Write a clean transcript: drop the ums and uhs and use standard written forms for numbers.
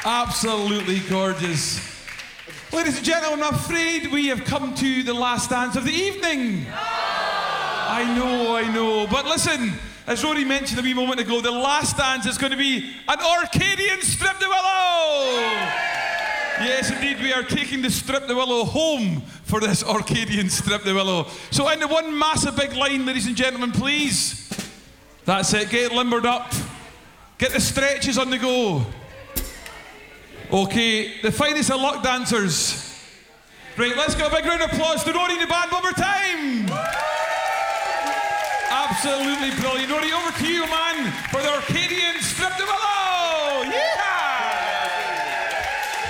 Absolutely gorgeous. Ladies and gentlemen, I'm afraid we have come to the last dance of the evening. I know. But listen, as Rory mentioned a wee moment ago, the last dance is going to be an Orcadian Strip de Willow. Yes, indeed, we are taking the Strip de Willow home for this Orcadian Strip de Willow. So into one massive big line, ladies and gentlemen, please. That's it, get limbered up. Get the stretches on the go. Okay, the finest of luck dancers. Right, let's give a big round of applause to Rory and the band one more time. Absolutely brilliant. Rory, over to you, man, for the Orcadian Strip de Willow.